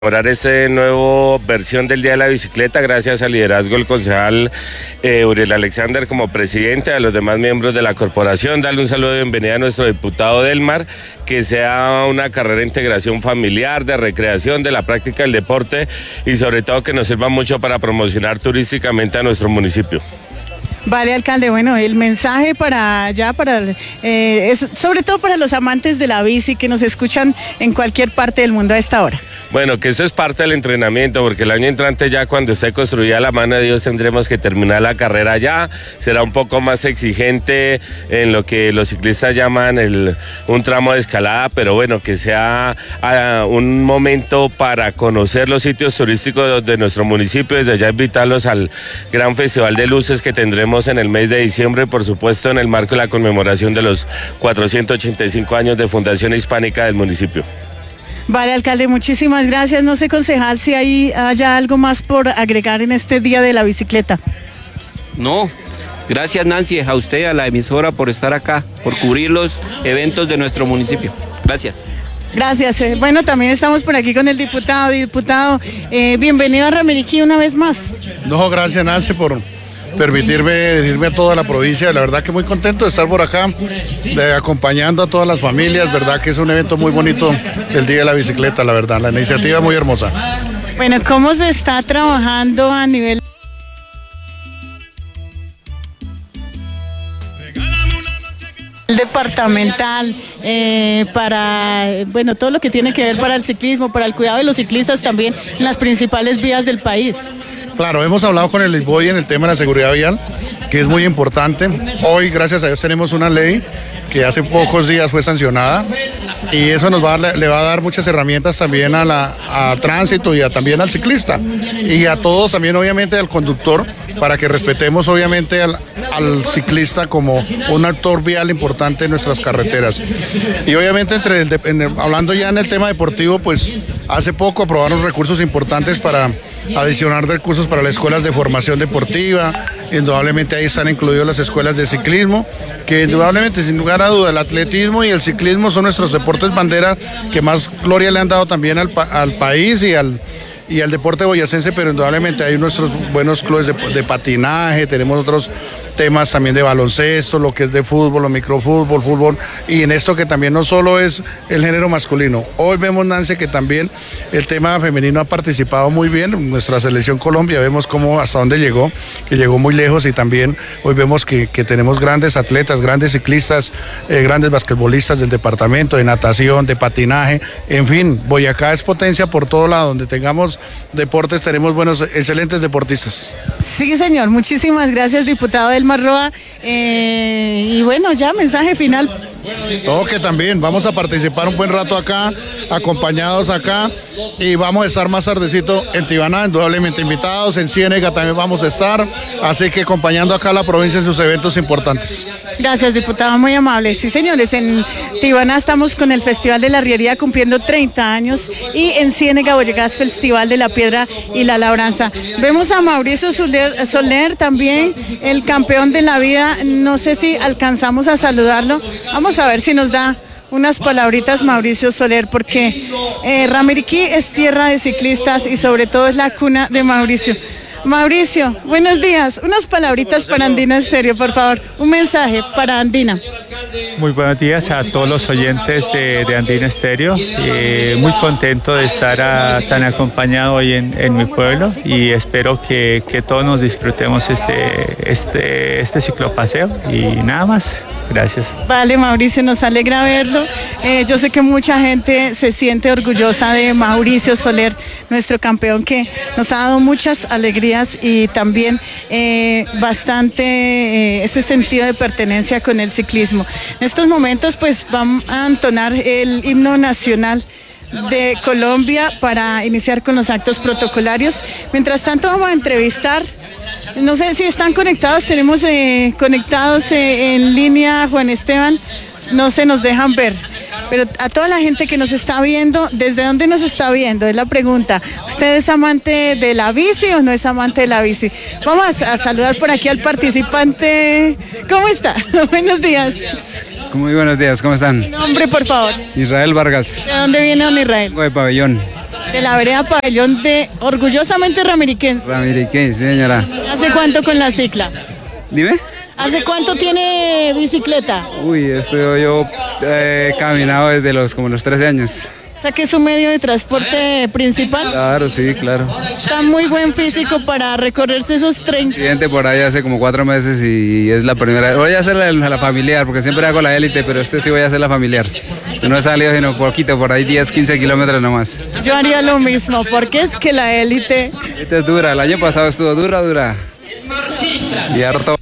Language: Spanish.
Esta nueva versión del Día de la Bicicleta, gracias al liderazgo del concejal Uriel Alexander como presidente, a los demás miembros de la corporación. Darle un saludo de bienvenida a nuestro diputado Delmar, que sea una carrera de integración familiar, de recreación, de la práctica del deporte y sobre todo que nos sirva mucho para promocionar turísticamente a nuestro municipio. Vale, alcalde, bueno, el mensaje es sobre todo para los amantes de la bici que nos escuchan en cualquier parte del mundo a esta hora. Bueno, que eso es parte del entrenamiento, porque el año entrante ya cuando esté construida la mano de Dios tendremos que terminar la carrera ya, será un poco más exigente en lo que los ciclistas llaman un tramo de escalada, pero bueno, que sea un momento para conocer los sitios turísticos de nuestro municipio, desde allá invitarlos al gran festival de luces que tendremos en el mes de diciembre, por supuesto en el marco de la conmemoración de los 485 años de Fundación Hispánica del municipio. Vale, alcalde, muchísimas gracias. No sé, concejal, si haya algo más por agregar en este Día de la Bicicleta. No, gracias Nancy, a usted, a la emisora por estar acá, por cubrir los eventos de nuestro municipio. Gracias. Gracias. Bueno, también estamos por aquí con el diputado. Bienvenido a Ramiriquí una vez más. No, gracias Nancy por permitirme dirigirme a toda la provincia. La verdad que muy contento de estar por acá, acompañando a todas las familias. Verdad que es un evento muy bonito el Día de la Bicicleta, la verdad, la iniciativa muy hermosa. Bueno, ¿cómo se está trabajando a nivel departamental para todo lo que tiene que ver para el ciclismo, para el cuidado de los ciclistas también en las principales vías del país? Claro, hemos hablado con el ISBOI en el tema de la seguridad vial, que es muy importante. Hoy, gracias a Dios, tenemos una ley que hace pocos días fue sancionada y eso le va a dar muchas herramientas también al tránsito y también al ciclista y a todos también, obviamente, al conductor, para que respetemos obviamente al ciclista como un actor vial importante en nuestras carreteras. Y obviamente hablando ya en el tema deportivo, pues hace poco aprobaron recursos importantes para adicionar recursos para las escuelas de formación deportiva. Indudablemente ahí están incluidas las escuelas de ciclismo, que indudablemente, sin lugar a duda, el atletismo y el ciclismo son nuestros deportes bandera que más gloria le han dado también al país y al deporte boyacense, pero indudablemente hay nuestros buenos clubes de patinaje, tenemos otros temas también de baloncesto, lo que es de fútbol, o microfútbol, fútbol, y en esto que también no solo es el género masculino. Hoy vemos, Nancy, que también el tema femenino ha participado muy bien. Nuestra selección Colombia, vemos hasta dónde llegó, que llegó muy lejos, y también hoy vemos que tenemos grandes atletas, grandes ciclistas, grandes basquetbolistas del departamento, de natación, de patinaje, en fin, Boyacá es potencia por todo lado. Donde tengamos deportes tenemos excelentes deportistas. Sí, señor, muchísimas gracias, diputado Delmar Roa. Y bueno, ya mensaje final. No, que también vamos a participar un buen rato acá, acompañados acá, y vamos a estar más tardecito en Tibaná, indudablemente invitados. En Ciénega también vamos a estar, así que acompañando acá a la provincia en sus eventos importantes. Gracias, diputado, muy amable. Sí, señores, en Tibaná estamos con el Festival de la Arriería cumpliendo 30 años y en Ciénega, Boyacá, Festival de la Piedra y la Labranza. Vemos a Mauricio Soler también, el campeón de la vida. No sé si alcanzamos a saludarlo. Vamos a ver si nos da unas palabritas Mauricio Soler, porque Ramiriquí es tierra de ciclistas y sobre todo es la cuna de Mauricio. Mauricio, buenos días. Unas palabritas para Andina Estéreo, por favor. Un mensaje para Andina. Muy buenos días a todos los oyentes de Andina Estéreo. Muy contento de estar tan acompañado hoy en mi pueblo, y espero que todos nos disfrutemos este ciclopaseo y nada más. Gracias. Vale, Mauricio, nos alegra verlo. Yo sé que mucha gente se siente orgullosa de Mauricio Soler, nuestro campeón, que nos ha dado muchas alegrías y también bastante ese sentido de pertenencia con el ciclismo. En estos momentos pues vamos a entonar el himno nacional de Colombia para iniciar con los actos protocolarios. Mientras tanto vamos a entrevistar, no sé si están conectados, tenemos conectados en línea Juan Esteban, no se nos dejan ver, pero a toda la gente que nos está viendo, ¿desde dónde nos está viendo? Es la pregunta. ¿Usted es amante de la bici o no es amante de la bici? Vamos a saludar por aquí al participante. ¿Cómo está? Buenos días. Muy buenos días, ¿cómo están? ¿Su nombre, por favor? Israel Vargas. ¿De dónde viene don Israel? Vengo de Pabellón. De la vereda Pabellón de orgullosamente ramiriquense. Ramiriquense, señora. ¿Hace cuánto con la cicla? Dime. ¿Hace cuánto tiene bicicleta? Uy, yo caminado desde como los 13 años. O sea que es un medio de transporte principal. Claro, sí, claro. Está muy buen físico para recorrerse esos 30. Accidente por ahí hace como 4 meses y es la primera. Voy a hacer la familiar porque siempre hago la élite, pero sí voy a hacer la familiar. No he salido sino poquito, por ahí 10, 15 kilómetros nomás. Yo haría lo mismo, porque es que la élite... Esta es dura, el año pasado estuvo dura. Y harto.